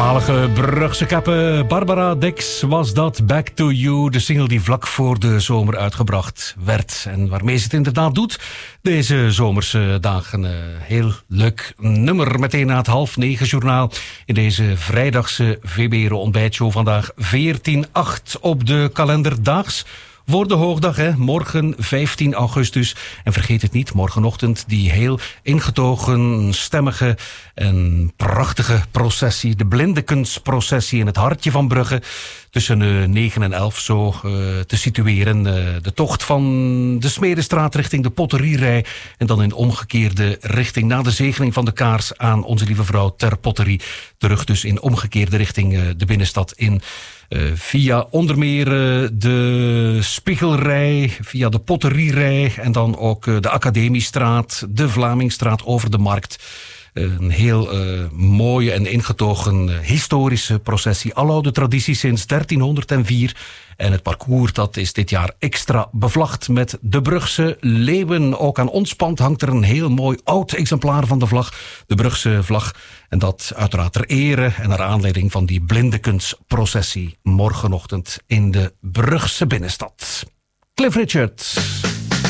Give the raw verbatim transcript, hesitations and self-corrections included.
Zalige Brugse kappen. Barbara Dix was dat. Back to You, de single die vlak voor de zomer uitgebracht werd. En waarmee ze het inderdaad doet. Deze zomerse dagen. Uh, heel leuk nummer. Meteen na het half negen journaal. In deze vrijdagse V B R ontbijtshow vandaag veertien acht op de kalender daags. Voor de hoogdag, hè. Morgen vijftien augustus. En vergeet het niet, morgenochtend die heel ingetogen, stemmige en prachtige processie. De Blindekensprocessie in het hartje van Brugge. Tussen uh, negen en elf zo uh, te situeren. Uh, de tocht van de Smedestraat richting de Potterierij. En dan in omgekeerde richting na de zegening van de kaars aan Onze Lieve Vrouw ter Potterie. Terug dus in omgekeerde richting uh, de binnenstad in. Uh, via onder meer uh, de Spiegelrij, via de Potterierij en dan ook uh, de Academiestraat, de Vlamingstraat over de Markt. Uh, een heel uh, mooie en ingetogen uh, historische processie. Aloude traditie sinds dertienhonderdvier. En het parcours dat is dit jaar extra bevlagd met de Brugse leeuwen. Ook aan ons pand hangt er een heel mooi oud exemplaar van de vlag. De Brugse vlag. En dat uiteraard ter ere en naar aanleiding van die Blindekensprocessie morgenochtend in de Brugse binnenstad. Cliff Richard.